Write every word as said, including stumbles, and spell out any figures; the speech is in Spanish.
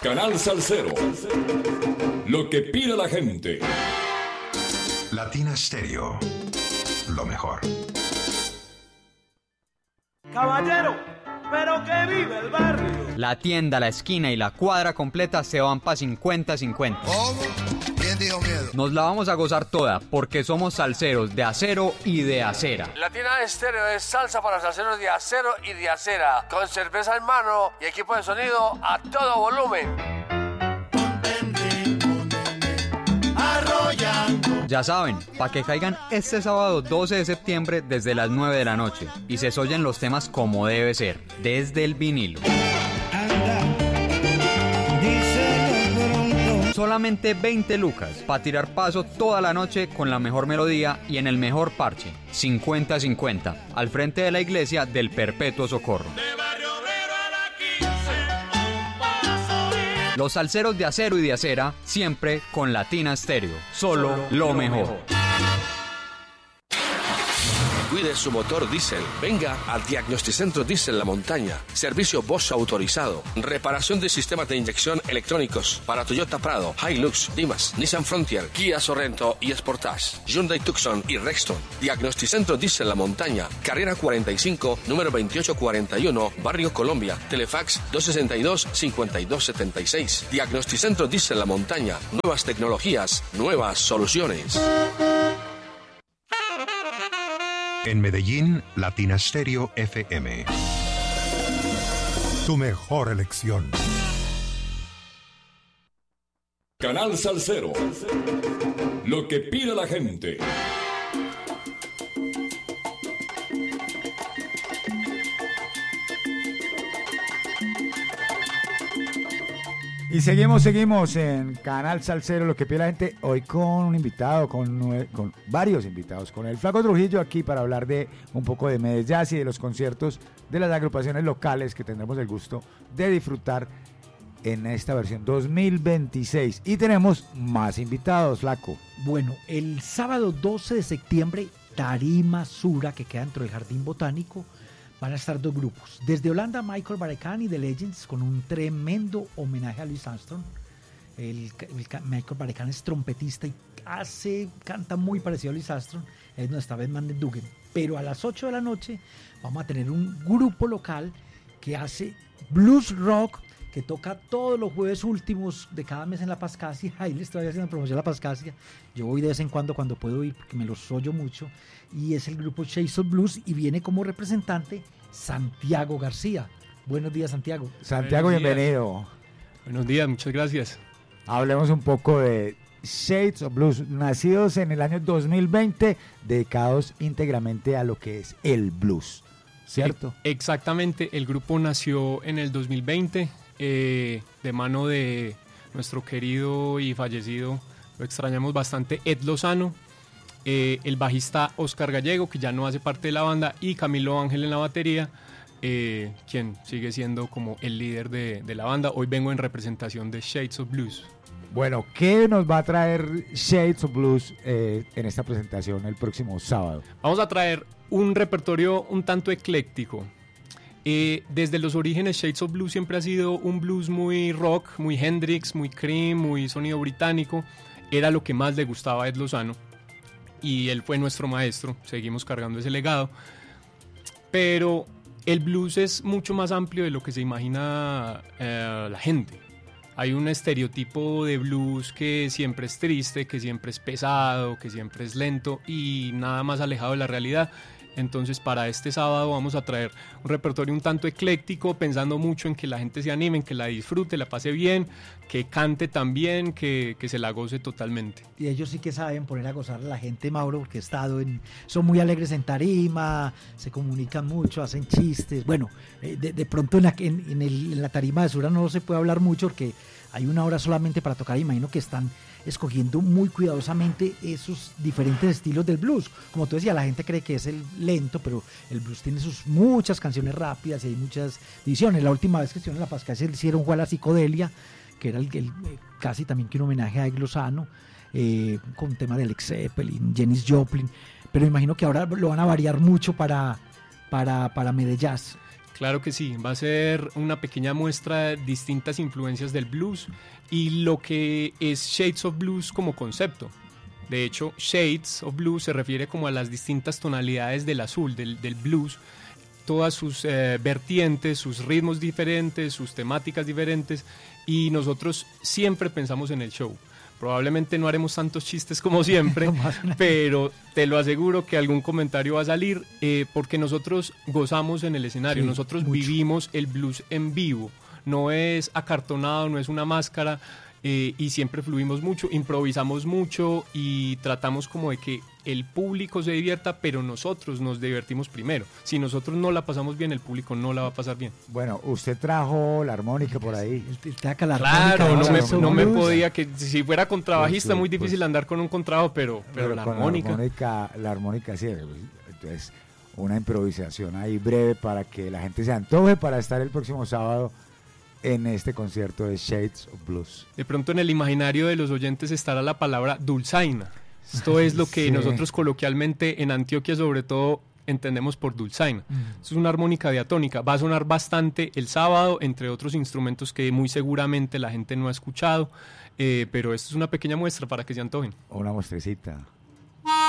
Canal Salsero. Lo que pide la gente. Latina Stereo. Lo mejor. Caballero, pero que vive el barrio. La tienda, la esquina y la cuadra completa se van pa' cincuenta cincuenta. ¿Cómo? ¿Quién dijo miedo? Nos la vamos a gozar toda porque somos salseros de acero y de acera. Latina Estéreo es salsa para salseros de acero y de acera, con cerveza en mano y equipo de sonido a todo volumen. Ya saben, para que caigan este sábado doce de septiembre desde las nueve de la noche y se oyen los temas como debe ser, desde el vinilo. Solamente veinte lucas para tirar paso toda la noche con la mejor melodía y en el mejor parche, cincuenta cincuenta, al frente de la iglesia del Perpetuo Socorro. Los salseros de acero y de acera, siempre con Latina Stereo, solo, solo lo, lo mejor. mejor. Cuide su motor diésel. Venga al Diagnosticentro Diesel La Montaña. Servicio Bosch autorizado. Reparación de sistemas de inyección electrónicos para Toyota Prado, Hilux, Dimas, Nissan Frontier, Kia Sorrento y Sportage, Hyundai Tucson y Rexton. Diagnosticentro Diesel La Montaña. Carrera cuarenta y cinco, número veintiocho cuarenta y uno, Barrio Colombia. Telefax dos sesenta y dos, cincuenta y dos setenta y seis. Diagnosticentro Diesel La Montaña. Nuevas tecnologías, nuevas soluciones. En Medellín, Latina Stereo F M. Tu mejor elección. Canal Salsero. Lo que pide la gente. Y seguimos, seguimos en Canal Salsero, lo que pide la gente, hoy con un invitado, con, con varios invitados, con el Flaco Trujillo aquí para hablar de un poco de Medellín Jazz y de los conciertos de las agrupaciones locales que tendremos el gusto de disfrutar en esta versión dos mil veintiséis. Y tenemos más invitados, Flaco. Bueno, el sábado doce de septiembre, Tarima Sura, que queda dentro del Jardín Botánico, van a estar dos grupos. Desde Holanda, Michael Barekhan y The Legends, con un tremendo homenaje a Louis Armstrong. El, el, Michael Barekhan es trompetista y hace, canta muy parecido a Louis Armstrong. Es donde está Ben Van den Duggen. Pero a las ocho de la noche vamos a tener un grupo local que hace blues rock, que toca todos los jueves últimos de cada mes en La Pascasia. Ahí les estoy haciendo promoción a La Pascasia. Yo voy de vez en cuando cuando puedo ir porque me los oyo mucho. Y es el grupo Shades of Blues y viene como representante Santiago García. Buenos días, Santiago. Santiago, Buenos bienvenido. Días. Buenos días, muchas gracias. Hablemos un poco de Shades of Blues, nacidos en el año dos mil veinte, dedicados íntegramente a lo que es el blues, ¿cierto? Exactamente, el grupo nació en el dos mil veinte. Eh, de mano de nuestro querido y fallecido, lo extrañamos bastante, Ed Lozano, eh, el bajista Oscar Gallego, que ya no hace parte de la banda, y Camilo Ángel en la batería, eh, quien sigue siendo como el líder de, de la banda. Hoy vengo en representación de Shades of Blues. Bueno, ¿qué nos va a traer Shades of Blues eh, en esta presentación el próximo sábado? Vamos a traer un repertorio un tanto ecléctico. Eh, desde los orígenes, Shades of Blues siempre ha sido un blues muy rock, muy Hendrix, muy Cream, muy sonido británico. Era lo que más le gustaba a Ed Lozano y él fue nuestro maestro, seguimos cargando ese legado. Pero el blues es mucho más amplio de lo que se imagina eh, la gente. Hay un estereotipo de blues que siempre es triste, que siempre es pesado, que siempre es lento y nada más alejado de la realidad. Entonces para este sábado vamos a traer un repertorio un tanto ecléctico, pensando mucho en que la gente se anime, en que la disfrute, la pase bien, que cante también, que, que se la goce totalmente. Y ellos sí que saben poner a gozar a la gente, Mauro, porque he estado en... Son muy alegres en tarima, se comunican mucho, hacen chistes. Bueno, eh, de, de pronto en la, en, en, el, en la tarima de Sura no se puede hablar mucho porque hay una hora solamente para tocar. Imagino que están escogiendo muy cuidadosamente esos diferentes estilos del blues. Como tú decías, la gente cree que es el lento, pero el blues tiene sus muchas canciones rápidas y hay muchas divisiones. La última vez que estuvieron en La Pascasia hicieron fue a la psicodelia, que era el, el, casi también que un homenaje a Ed Lozano, eh, con tema de Alex Zeppelin, Janis Joplin, pero imagino que ahora lo van a variar mucho para, para, para Medellín Jazz. Claro que sí, va a ser una pequeña muestra de distintas influencias del blues y lo que es Shades of Blues como concepto. De hecho, Shades of Blues se refiere como a las distintas tonalidades del azul, del, del blues, todas sus eh, vertientes, sus ritmos diferentes, sus temáticas diferentes, y nosotros siempre pensamos en el show. Probablemente no haremos tantos chistes como siempre, pero te lo aseguro que algún comentario va a salir, eh, porque nosotros gozamos en el escenario, Sí, nosotros mucho. vivimos el blues en vivo, no es acartonado, no es una máscara, eh, y siempre fluimos mucho, improvisamos mucho y tratamos como de que el público se divierta, pero nosotros nos divertimos primero. Si nosotros no la pasamos bien, el público no la va a pasar bien. Bueno, usted trajo la armónica por ahí. El, el taca, la Claro, armónica, no me, Shades of no me Blues. podía, que si fuera contrabajista, Pues sí, muy difícil pues- andar con un contrabajo, pero, pero, la con armónica. La armónica, la armónica sí. Entonces, una improvisación ahí breve para que la gente se antoje para estar el próximo sábado en este concierto de Shades of Blues. De pronto en el imaginario de los oyentes estará la palabra dulzaina. Esto es lo que Sí. nosotros coloquialmente en Antioquia sobre todo entendemos por dulzaina. Esto es una armónica diatónica. Va a sonar bastante el sábado, entre otros instrumentos que muy seguramente la gente no ha escuchado, eh, pero esto es una pequeña muestra para que se antojen. Una muestrecita.